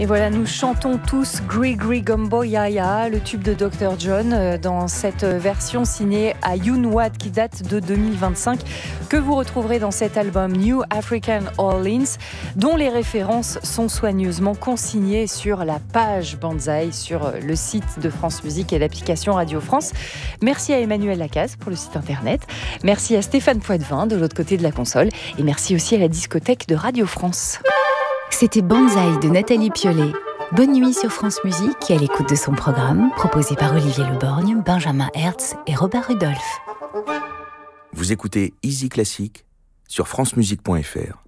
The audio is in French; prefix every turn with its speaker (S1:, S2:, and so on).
S1: Et voilà, nous chantons tous Gree Gumbo Ya Ya, le tube de Dr. John, dans cette version signée à Youn Wat qui date de 2025, que vous retrouverez dans cet album New African Orleans, dont les références sont soigneusement consignées sur la page Banzai, sur le site de France Musique et l'application Radio France. Merci à Emmanuel Lacaze pour le site internet. Merci à Stéphane Poitvin de l'autre côté de la console. Et merci aussi à la discothèque de Radio France.
S2: C'était Banzai de Nathalie Piollet. Bonne nuit sur France Musique et à l'écoute de son programme, proposé par Olivier Leborgne, Benjamin Hertz et Robert Rudolph.
S3: Vous écoutez Easy Classique sur francemusique.fr.